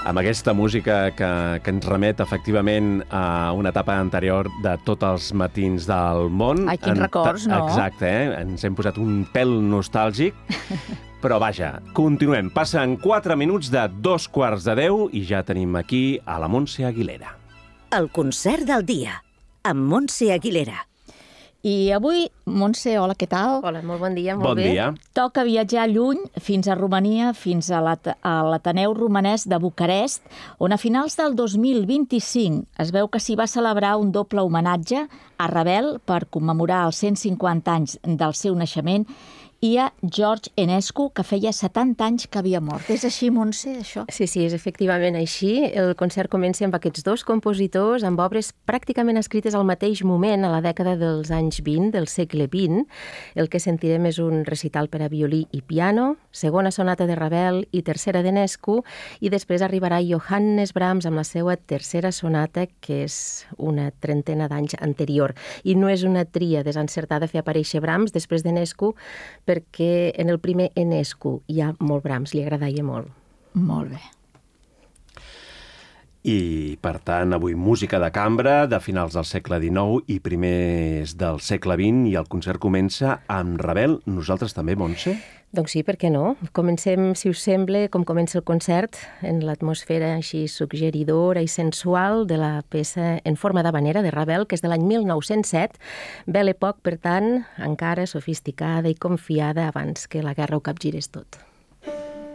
amb aquesta música que ens remet efectivament a una etapa anterior de Tots els matins del món. Ai, quins records, no? Exacte, Ens hem posat un pèl nostàlgic. Però vaja, continuem. Passen 4 minuts de 2:15 i ja tenim aquí a la Montse Aguilera. El concert del dia, amb Montse Aguilera. I avui, Montse, hola, què tal? Hola, molt bon dia, molt bé. Bon dia. Toca viatjar lluny, fins a Romania, fins a l'Ateneu Romanès de Bucarest, on a finals del 2025 es veu que s'hi va celebrar un doble homenatge a Ravel per commemorar els 150 anys del seu naixement i a George Enescu, que feia 70 anys que havia mort. És així, Montse, això? Sí, és efectivament així. El concert comença amb aquests dos compositors, amb obres pràcticament escrites al mateix moment, a la dècada dels anys 20, del segle XX. El que sentirem és un recital per a violí i piano, segona sonata de Ravel i tercera d'Enescu, i després arribarà Johannes Brahms amb la seva tercera sonata, que és una trentena d'anys anterior. I no és una tria desencertada fer aparèixer Brahms després d'Enescu, perquè en el primer Enescu hi ha molt Brahms, li agradaria molt. Molt bé. I, per tant, avui música de cambra de finals del segle XIX i primers del segle XX, i el concert comença amb Ravel. Nosaltres també, Montse? Doncs sí, per què no? Comencem, si us sembla, com comença el concert, en l'atmosfera així suggeridora i sensual de la peça en forma d'havanera de Ravel, que és de l'any 1907, Belle Époque, per tant, encara sofisticada i confiada abans que la guerra ho capgirés tot.